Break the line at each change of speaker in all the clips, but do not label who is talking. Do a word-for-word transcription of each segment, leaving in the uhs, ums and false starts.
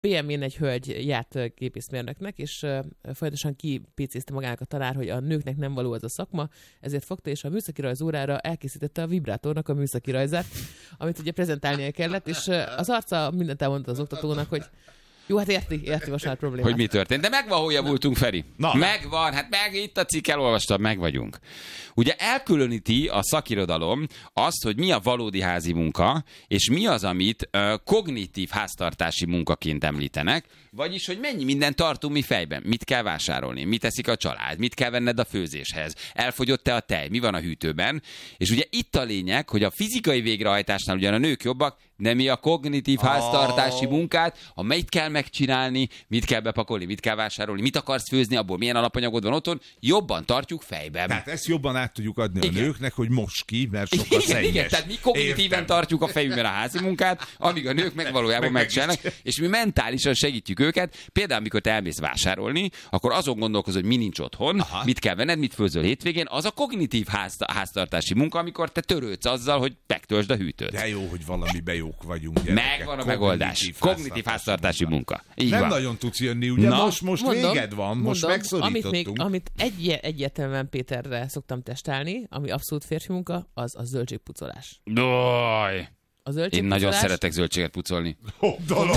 pé em-én egy hölgy járt gépészmérnöknek, és uh, folyamatosan kipécézte magának a tanár, hogy a nőknek nem való az a szakma, ezért fogta, és a műszaki rajz órára elkészítette a vibrátornak a műszaki rajzát, amit ugye prezentálnia kellett, és uh, az arca mindent elmondta az oktatónak, hogy jó, hát érti, érti most már problémát.
Hogy mi történt. De megvan, hol javultunk, Feri.
Na.
Megvan, hát meg itt a cikk, elolvastam, meg vagyunk. Ugye elkülöníti a szakirodalom azt, hogy mi a valódi házi munka, és mi az, amit uh, kognitív háztartási munkaként említenek, vagyis, hogy mennyi mindent tartunk mi fejben. Mit kell vásárolni, mit teszik a család, mit kell venned a főzéshez, elfogyott-e a tej, mi van a hűtőben. És ugye itt a lényeg, hogy a fizikai végrehajtásnál ugyan a nők jobbak, de mi a kognitív oh. háztartási munkát, ha mit kell megcsinálni, mit kell bepakolni, mit kell vásárolni, mit akarsz főzni, abból milyen alapanyagod van otthon, jobban tartjuk fejben.
Tehát ezt jobban át tudjuk adni
igen.
a nőknek, hogy most ki, mert sokkal
igen,
szennyes.
igen, tehát mi kognitíven Értem. tartjuk a fejünkben a házi munkát, amíg a nők meg valójában meg megcsinálnak, és mi mentálisan segítjük őket. Például, amikor te elmész vásárolni, akkor azon gondolkozol, hogy mi nincs otthon, aha. mit kell venned, mit főzöl hétvégén, az a kognitív ház, háztartási munka, amikor te törődsz azzal, hogy megtöltsd a hűtőt.
De jó, hogy valamiben jók vagyunk. Gyerekek.
Megvan a megoldás. Kognitív háztartási munka. Így
Nem
van.
nagyon tudsz jönni, ugye? Na, most most mondom, véged van, most
mondom,
megszorítottunk.
Amit, még, amit egy, egyértelműen Péterre szoktam testálni, ami abszolút férfi munka, az a zöldségpucolás.
Doj.
A zöldségpucolás...
Én nagyon szeretek zöldséget pucolni.
Hoppdalom!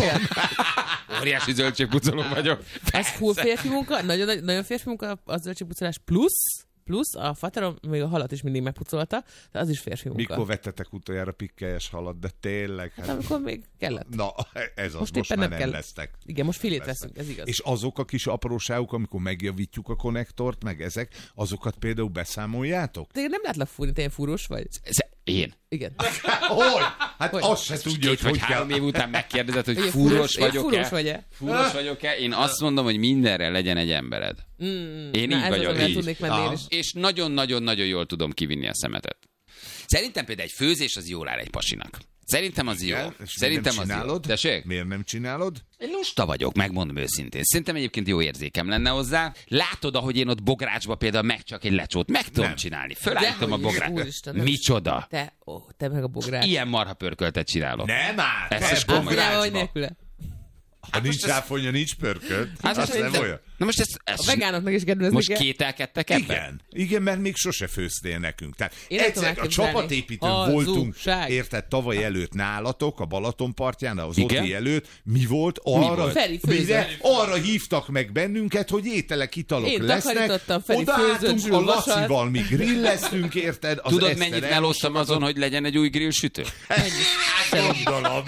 Óriási zöldségpucoló vagyok.
Ez full férfi munka, nagyon, nagyon férfi munka a zöldségpucolás, plusz, plusz a faterom még a halat is mindig megpucolta, de az is férfi munka.
Mikor vettetek utoljára pikkelyes halat, de tényleg?
Hát amikor még kellett.
Na, ez az,
most,
most
éppen
már
nem,
nem
kell.
lesztek.
Igen, most filét veszünk, ez igaz.
És azok a kis apróságok, amikor megjavítjuk a konnektort, meg ezek, azokat például beszámoljátok?
De nem látlak fúrni, te ilyen fúrós vagy?
Ez én.
Igen.
Hogy? Hát
hogy?
azt se tudja, hogy
hogy
hogy
három
kell.
év után megkérdezed, hogy
Én
fúros
fúros,
vagyok-e?
Fúros vagy-e?
Fúros vagyok-e? Én azt mondom, hogy mindenre legyen egy embered.
Mm,
én
na,
így vagyok.
Így. Tudnék menni én is.
És nagyon-nagyon-nagyon jól tudom kivinni a szemetet. Szerintem például egy főzés az jól áll egy pasinak. Szerintem az jó.
Igen,
Szerintem az jó. Tessék?
Miért nem csinálod?
Én lusta vagyok, megmondom őszintén. Szerintem egyébként jó érzékem lenne hozzá. Látod, ahogy én ott bográcsba például meg csak egy lecsót meg tudom nem. csinálni. Fölállítom a bográcsba. Micsoda?
Te, ó, te meg a bogrács.
Ilyen marha pörköltet csinálok.
Nem áll!
Ezt is komolyan.
Ha nincs ráfonya, nincs pörkölt.
Hát
az nem olyan.
Na most ezt, ezt
a vegánoknak is kedvezni
most
kell.
kételkedtek ebben?
Igen, igen, mert még sose főztél nekünk. Tehát
Én
egyszer a csapatépítőn voltunk, érted, tavaly előtt nálatok, a Balaton partján, az
igen?
Oti előtt. Mi volt? Arra,
mi volt?
Feri
mire, arra hívtak meg bennünket, hogy ételek, italok
Én
lesznek. Odaálltunk a Lacival, mi grilleztünk, érted? Az
tudod, mennyit melóztam azon, hogy legyen egy új grillsütő?
Gondolom.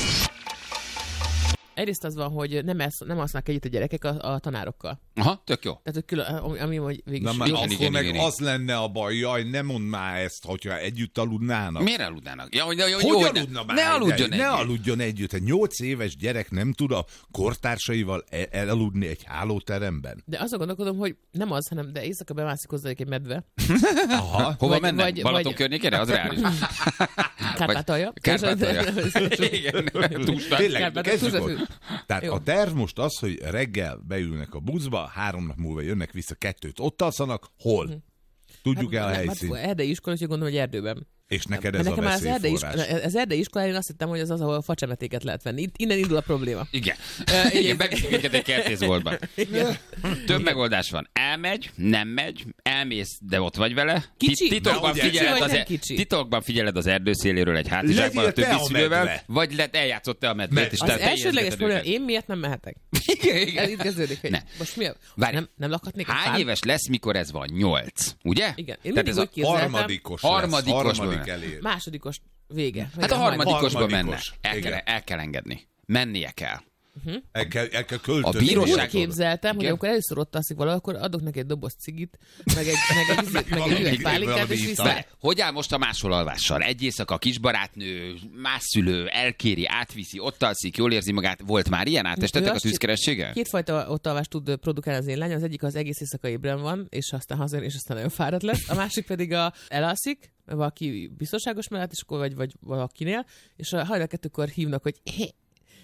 Egyrészt az van, hogy nem, esz, nem alsznak együtt a gyerekek a, a tanárokkal.
Aha, tök jó.
Tehát, hogy külön, ami, ami hogy végig
Na
is...
már
igen,
akkor
igen,
meg
igen,
az lenne a baj, jaj, ne mondd már ezt, hogyha együtt aludnának.
Miért aludnának? Ja, hogy, jó,
hogy
jó,
aludna
ne,
már?
ne aludjon
ne,
együtt.
Ne aludjon együtt. Egy nyolc éves gyerek nem tud a kortársaival el- elaludni egy hálóteremben.
De azon gondolkodom, hogy nem az, hanem de éjszaka bemászik hozzá egy medve.
Aha.
Hova
Vagy-
mennek?
vagy-
Balaton
vagy-
környékére? Az reális.
Kárpátalja.
Kárpátalja. Igen. Túlsnál.
Tényleg,
Kárpátalja,
kezdjük
túlzás-
ott. Tehát
Jó.
a terv most az, hogy reggel beülnek a buszba, három nap múlva jönnek vissza, kettőt ott alszanak. Hol? Tudjuk-e a helyszínt?
Hát, erdei iskola, úgyhogy gondolom, hogy erdőben.
És neked
Mert
ez a
nekem már az erdei,
veszélyforrás.
iskola, az erdei iskolán én azt hittem, hogy az az, ahol facsemetéket lehet venni. Itt, innen indul a probléma.
Igen.
Uh,
Igen, megviszik őket egy kertészboltban. Több megoldás van. Elmegy, nem megy, elmész, de ott vagy vele.
Kicsi?
Titokban
De ugye,
figyeled,
kicsi vagy
az,
nem
e-
kicsi?
titokban figyeled az erdőszéléről egy hátizsákban a
Legyél te
többi
a
szülővel,
medve.
vagy le, eljátszott te a medvét,
Med-
és
Az
te, te
elsődleges
érzed
probléma,
őket.
én miért nem mehetek?
Igen, igen.
Ez itt kezdődik, hogy
Ne.
most mi a...
Várj.
Nem, nem lakhatnék a
Hány
fán?
éves lesz, mikor ez van? Nyolc. Ugye?
Igen. Én
Tehát
mindig
ez a
úgy képzeltem,
Harmadikos,
Harmadikos
lesz, harmadik
benne.
elér.
másodikos vége.
Hát a harmadikosba menne.
Harmadikos.
El kell,
Igen.
el kell engedni. Mennie kell.
El kell, el kell költözni.
A bíróság-
Úgy képzeltem, hogy
Igen?
amikor először ott alszik valahol, akkor adok neki egy doboz cigit, meg egy, meg egy, meg egy, meg egy üveg pálinkát,
valami
és
ital.
vissza.
Hogy áll most a másolalvással? Egy éjszaka kisbarátnő, más szülő, elkéri, átviszi, ott alszik, jól érzi magát. Volt már ilyen? Átestetek
Ő
a
azt
tűzkerességgel?
Kétfajta ottalvást tud produkálni az én lányom. Az egyik az egész éjszaka ébren van, és aztán hazajön, és aztán nagyon fáradt lesz. A másik pedig a elalszik, valaki biztonságos mellett, és akkor vagy, vagy valakinél, és a hajnal kettőkor hívnak, hogy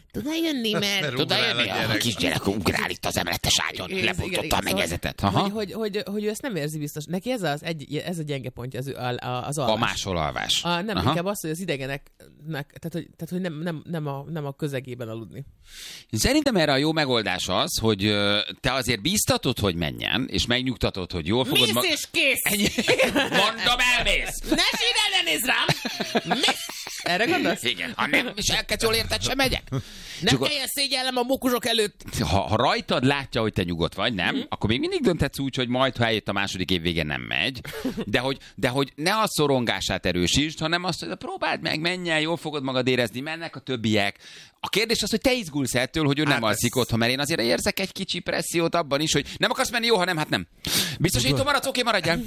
Tud eljönni, mert...
Tud eljönni? A kisgyerek ugrál itt az emeletes ágyon, lebontotta a mennyezetet.
Hogy, hogy, hogy, hogy ő ezt nem érzi biztos. Neki ez, az egy, ez a gyenge pontja az, az alvás.
A máshol alvás.
A, nem, Aha. inkább az, hogy az idegeneknek, tehát hogy, tehát, hogy nem, nem, nem, a, nem a közegében aludni.
Szerintem erre a jó megoldás az, hogy te azért bíztatod, hogy menjen, és megnyugtatod, hogy jól fogod...
Mész ma... és kész!
Ennyi... Mondom, elmész!
Ne csinálj, ne nézz rám! Mész! Erre gondolsz?
Igen, ha nem is elkezd jól érted, sem megyek.
Nem Csak kelljen szégyellem a mókusok előtt.
Ha, ha rajtad látja, hogy te nyugodt vagy, nem, mm. akkor még mindig dönthetsz úgy, hogy majd, ha eljött a második év vége, nem megy. De hogy, de hogy ne a szorongását erősítsd, hanem azt, hogy próbáld meg, menj el, jól fogod magad érezni, mennek a többiek. A kérdés az, hogy te izgulsz ettől, hogy ő hát nem alszik ez... otthon, mert én azért érzek egy kicsi pressziót abban is, hogy nem akarsz menni, jó, ha nem, hát nem. Biztosító maradsz, oké, maradjál.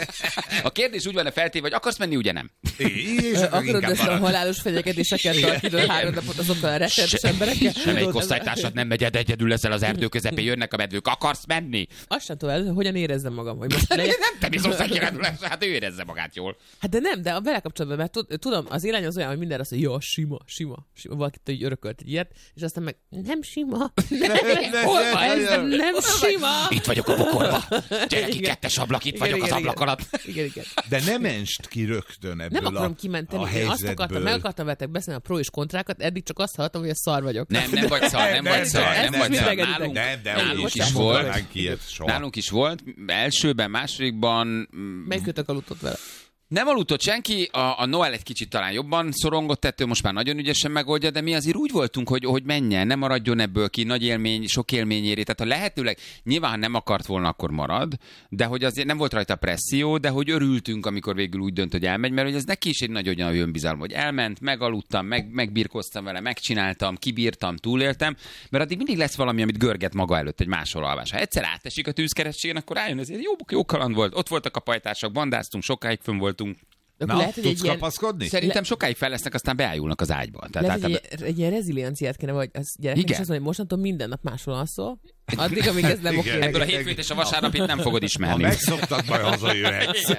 A kérdés úgy van feltéve, hogy akarsz menni, ugye nem.
Akarod ezt a halálos fenyegetéseket tartani három napot azokkal a rettenetes emberekkel?
Semmelyik osztálytársad nem megy egyedül ezzel az erdő közepén, jönnek a medvők, akarsz menni?
Azt sem tudom, hogyan érezzem magam. Hogy most
legyek... Nem te biztos, hogy hát ő érezze magát jól.
Hát de nem, de a vele kapcsolatban, mert tudom, az érány az olyan, hogy minden azt mondja, jó, sima, sima, sima. Valakit így örökölt egy ilyet, és aztán meg nem sima. Hol van ez? Nem sima.
Itt vagyok a bokorba. Gyere ki, kettes ablak, itt vagyok az ablak alatt.
Igen, igen.
De nem menst ki rögtön ebből
nem akarom kimenteni.
a helyzetből. Azt akartam,
meg akartam veletek beszélni a pro és kontrákat, eddig csak azt hallottam, hogy a szar vagyok.
Nem, nem vagy szar, nem vagy szar, nem vagy szar. Nálunk,
nem, de
nálunk is volt. Nálunk is volt. Elsőben, másodikban...
Melyikőtök aludtott vele?
Nem aludtott senki, a, a Noel egy kicsit talán jobban szorongott ettől, most már nagyon ügyesen megoldja, de mi azért úgy voltunk, hogy, hogy menjen, nem maradjon ebből ki, nagy élmény, sok élmény éri. Tehát a lehetőleg, nyilván ha nem akart volna, akkor marad, de hogy azért nem volt rajta presszió, de hogy örültünk, amikor végül úgy dönt, hogy elmegy, mert hogy ez neki is egy nagy olyan önbizalom, hogy elment, megaludtam, meg, megbirkoztam vele, megcsináltam, kibírtam, túléltem, mert addig mindig lesz valami, amit görget maga előtt egy máshol alvás. Ha egyszer átesik a tűzkeresztségen, akkor rájön, ez jó, jó kaland volt. Ott voltak a pajtások, bandáztunk, sokáig fönn voltunk.
Na, lehet, tudsz egy kapaszkodni?
Ilyen... Szerintem sokáig fel lesznek, aztán beájulnak az ágyba. Tehát
lehet, általában... egy, egy ilyen rezilienciát kéne, vagy az gyereknek is azt mondja, hogy mostantól minden nap máshol alszol, addig, amíg ez nem oké.
Ebből a hétfőt és a vasárnapit nem fogod ismerni.
Ha megszoktad, majd hazajöhetsz.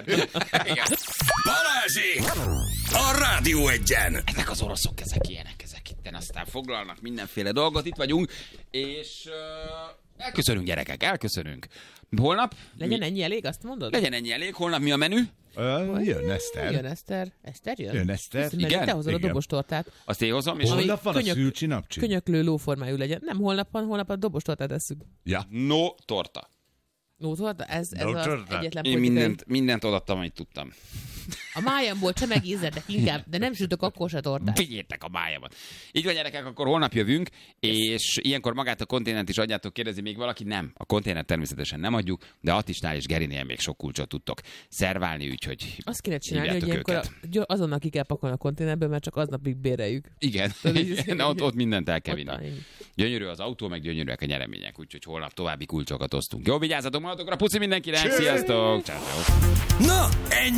Balázsék! A Rádió Egyen!
Ezek az oroszok, ezek ilyenek, ezek itten aztán foglalnak mindenféle dolgot. Itt vagyunk, és uh, elköszönünk, gyerekek, elköszönünk. Holnap...
Legyen mi... ennyi elég, azt mondod?
Legyen ennyi elég. Holnap mi a menü?
Uh, jön Eszter.
Jön Eszter. Eszter jön?
Jön Eszter.
Igen? Te hozod a dobostortát.
Azt én hozom. És
holnap van könyök, a szülcsi napcsi?
Könyöklő lóformájú legyen. Nem holnap van, holnap a dobostortát eszünk.
Ja.
No torta.
No torta? Ez, ez
no
az
torta.
egyetlen
én
politikai...
mindent, mindent odaadtam, amit tudtam.
A májamból csemegízzetek inkább, de nem sütök akkor se tortát.
Vigyétek a májamat. Így van, gyerekek, akkor holnap jövünk, és ilyenkor magát a konténert is adjátok, kérdezi még valaki? Nem. A konténert természetesen nem adjuk, de Attisnál és Gerinél még sok kulcsot tudtok szerválni, úgyhogy
azt kéne csinálni, hogy ilyenkor azonnal ki kell pakolni a konténerből, mert csak aznapig béreljük.
Igen, igen ott, ott mindent el kell vinni. Gyönyörű az autó, meg gyönyörűek a nyeremények, úgyhogy holnap további kulcsokat osztunk. Jó, vigyázzatok magatokra, puszi mindenkinek, sziasztok! Ciao.
Na, ennyi!